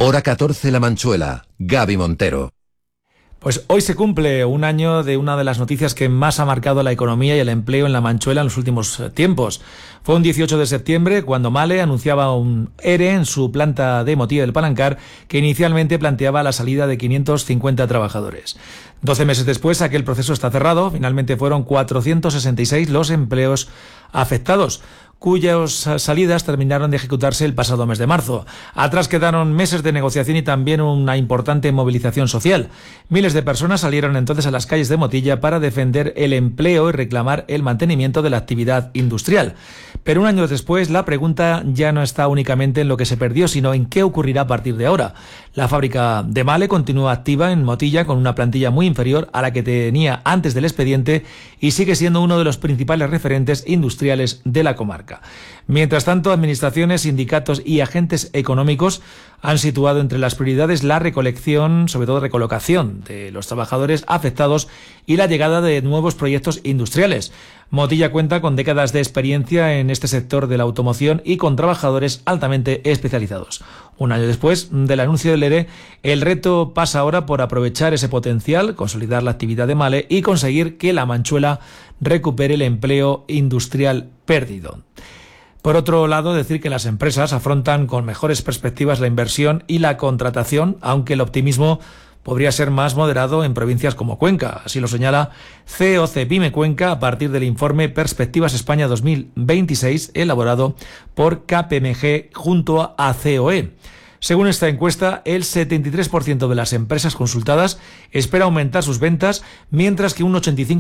Hora 14 La Manchuela, Gaby Montero. Pues hoy se cumple un año de una de las noticias que más ha marcado la economía y el empleo en La Manchuela en los últimos tiempos. Fue un 18 de septiembre cuando Mahle anunciaba un ERE en su planta de Motilla del Palancar que inicialmente planteaba la salida de 550 trabajadores. 12 meses después, aquel proceso está cerrado. Finalmente fueron 466 los empleos afectados, cuyas salidas terminaron de ejecutarse el pasado mes de marzo. Atrás quedaron meses de negociación y también una importante movilización social. Miles de personas salieron entonces a las calles de Motilla para defender el empleo y reclamar el mantenimiento de la actividad industrial. Pero un año después, la pregunta ya no está únicamente en lo que se perdió, sino en qué ocurrirá a partir de ahora. La fábrica de Mahle continúa activa en Motilla con una plantilla muy inferior a la que tenía antes del expediente y sigue siendo uno de los principales referentes industriales de la comarca. Mientras tanto, administraciones, sindicatos y agentes económicos han situado entre las prioridades la recolección, sobre todo recolocación de los trabajadores afectados y la llegada de nuevos proyectos industriales. Motilla cuenta con décadas de experiencia en este sector de la automoción y con trabajadores altamente especializados. Un año después del anuncio del ERE, el reto pasa ahora por aprovechar ese potencial, consolidar la actividad de Mahle y conseguir que La Manchuela recupere el empleo industrial perdido. Por otro lado, decir que las empresas afrontan con mejores perspectivas la inversión y la contratación, aunque el optimismo podría ser más moderado en provincias como Cuenca. Así lo señala COC Pyme Cuenca a partir del informe Perspectivas España 2026, elaborado por KPMG junto a COE. Según esta encuesta, el 73% de las empresas consultadas espera aumentar sus ventas, mientras que un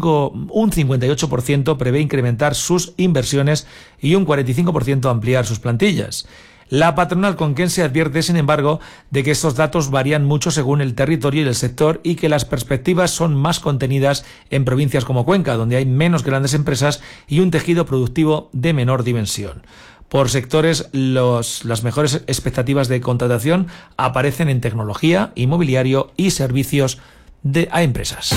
58% prevé incrementar sus inversiones y un 45% ampliar sus plantillas. La patronal conquense advierte, sin embargo, de que estos datos varían mucho según el territorio y el sector y que las perspectivas son más contenidas en provincias como Cuenca, donde hay menos grandes empresas y un tejido productivo de menor dimensión. Por sectores, las mejores expectativas de contratación aparecen en tecnología, inmobiliario y servicios a empresas.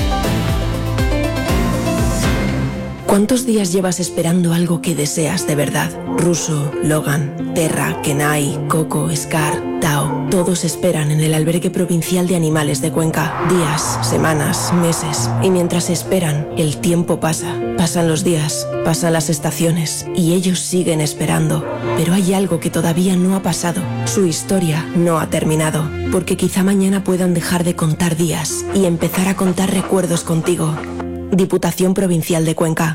¿Cuántos días llevas esperando algo que deseas de verdad? Russo, Logan, Terra, Kenai, Coco, Scar, Tao. Todos esperan en el albergue provincial de animales de Cuenca. Días, semanas, meses. Y mientras esperan, el tiempo pasa. Pasan los días, pasan las estaciones. Y ellos siguen esperando. Pero hay algo que todavía no ha pasado. Su historia no ha terminado. Porque quizá mañana puedan dejar de contar días y empezar a contar recuerdos contigo. Diputación Provincial de Cuenca.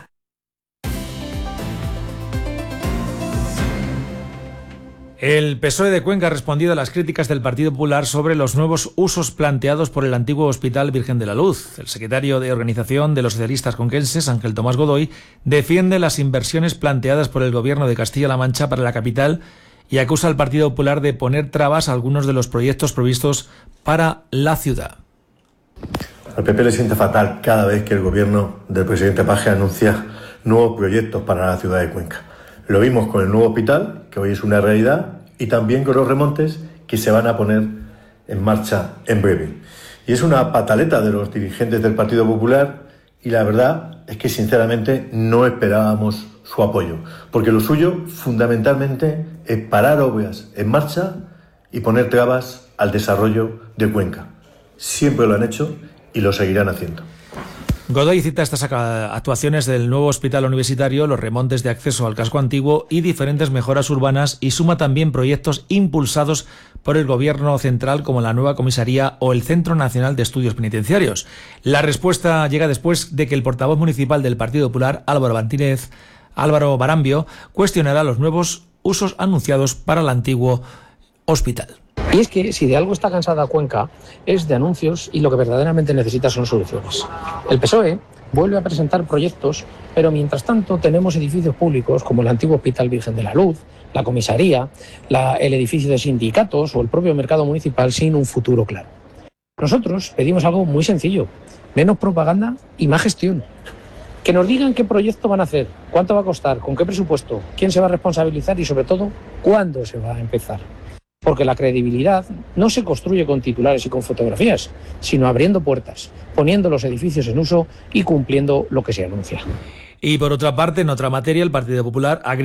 El PSOE de Cuenca ha respondido a las críticas del Partido Popular sobre los nuevos usos planteados por el antiguo Hospital Virgen de la Luz. El secretario de Organización de los Socialistas Conquenses, Ángel Tomás Godoy, defiende las inversiones planteadas por el Gobierno de Castilla-La Mancha para la capital y acusa al Partido Popular de poner trabas a algunos de los proyectos previstos para la ciudad. Al PP le siente fatal cada vez que el gobierno del presidente Paje anuncia nuevos proyectos para la ciudad de Cuenca. Lo vimos con el nuevo hospital, que hoy es una realidad, y también con los remontes que se van a poner en marcha en breve. Y es una pataleta de los dirigentes del Partido Popular y la verdad es que sinceramente no esperábamos su apoyo, porque lo suyo fundamentalmente es parar obras en marcha y poner trabas al desarrollo de Cuenca. Siempre lo han hecho y lo seguirán haciendo. Godoy cita estas actuaciones del nuevo hospital universitario, los remontes de acceso al casco antiguo y diferentes mejoras urbanas, y suma también proyectos impulsados por el Gobierno central como la nueva comisaría o el Centro Nacional de Estudios Penitenciarios. La respuesta llega después de que el portavoz municipal del Partido Popular, Álvaro Barambio, cuestionará los nuevos usos anunciados para el antiguo hospital. Y es que si de algo está cansada Cuenca es de anuncios y lo que verdaderamente necesita son soluciones. El PSOE vuelve a presentar proyectos, pero mientras tanto tenemos edificios públicos como el antiguo Hospital Virgen de la Luz, la comisaría, el edificio de sindicatos o el propio mercado municipal sin un futuro claro. Nosotros pedimos algo muy sencillo, menos propaganda y más gestión. Que nos digan qué proyecto van a hacer, cuánto va a costar, con qué presupuesto, quién se va a responsabilizar y sobre todo, cuándo se va a empezar. Porque la credibilidad no se construye con titulares y con fotografías, sino abriendo puertas, poniendo los edificios en uso y cumpliendo lo que se anuncia. Y por otra parte, en otra materia, el Partido Popular ha